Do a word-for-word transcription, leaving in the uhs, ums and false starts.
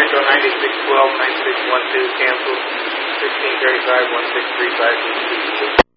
Echo ninety-six twelve, nine six one two, canceled. sixteen thirty-five, one six three five.